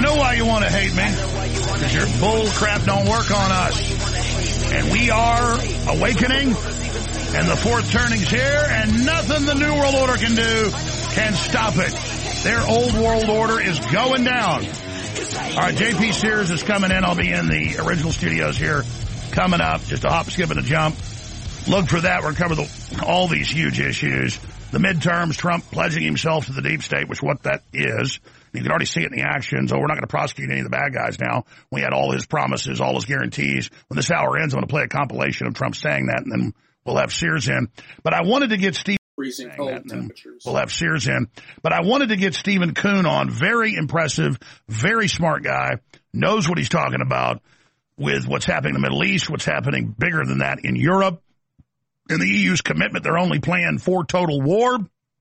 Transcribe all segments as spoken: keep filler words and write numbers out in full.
know why you want to hate me. Because your bull crap don't work on us. And we are awakening, and the fourth turning's here, and nothing the New World Order can do can stop it. Their old world order is going down. All right, J P Sears is coming in. I'll be in the original studios here coming up. Just a hop, skip, and a jump. Look for that. We're going to cover the, all these huge issues. The midterms, Trump pledging himself to the deep state, which what that is. You can already see it in the actions. Oh, we're not going to prosecute any of the bad guys now. We had all his promises, all his guarantees. When this hour ends, I'm going to play a compilation of Trump saying that, and then we'll have Sears in. But I wanted to get Steve... Freezing cold temperatures. We'll have Sears in. But I wanted to get Stephen Kuhn on. Very impressive, very smart guy. Knows what he's talking about with what's happening in the Middle East, what's happening bigger than that in Europe. And the E U's commitment, they're only playing for total war.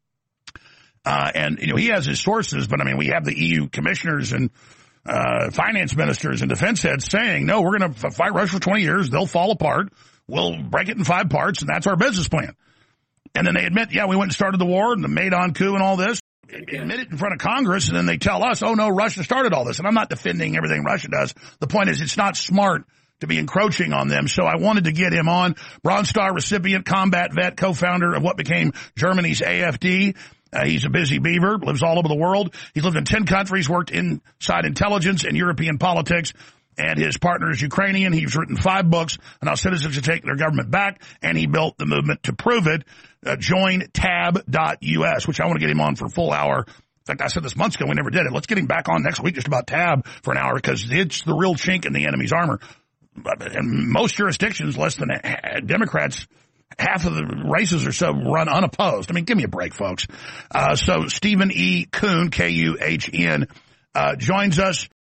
Uh, and, you know, he has his sources, but, I mean, we have the E U commissioners and uh, finance ministers and defense heads saying, no, we're going to fight Russia for twenty years. They'll fall apart. We'll break it in five parts, and that's our business plan. And then they admit, yeah, we went and started the war and the Maidan coup and all this. Admit it in front of Congress, and then they tell us, oh, no, Russia started all this. And I'm not defending everything Russia does. The point is it's not smart to be encroaching on them. So I wanted to get him on. Bronze Star recipient, combat vet, co-founder of what became Germany's A F D. Uh, he's a busy beaver, lives all over the world. He's lived in ten countries, worked inside intelligence and European politics. And his partner is Ukrainian. He's written five books on how citizens should take their government back, and he built the movement to prove it. Uh, join tab dot U S, which I want to get him on for a full hour. In fact, I said this months ago. We never did it. Let's get him back on next week just about Tab for an hour, because it's the real chink in the enemy's armor. In most jurisdictions, less than a, Democrats, half of the races or so run unopposed. I mean, give me a break, folks. Uh, so Stephen E. Kuhn, K U H N, uh, joins us.